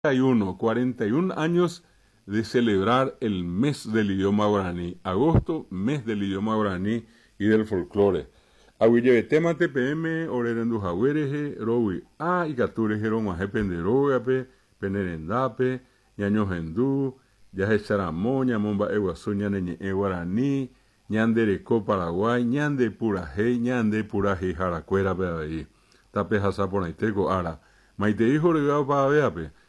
41 años de celebrar el mes del idioma guaraní. Agosto, mes del idioma guaraní y del folclore. Aguille tema TPM, orerendu jaguereje, rowi a y catureje romaje penderogape, penerendape, ñaño gendú, yaje charamó, ñamomba eguazú, ñaneñe guaraní, ñandereco Paraguay, ñande puraje jaracuera pe ahí. Tape hasa por ahí teco ara. Maite hijo regado para veape.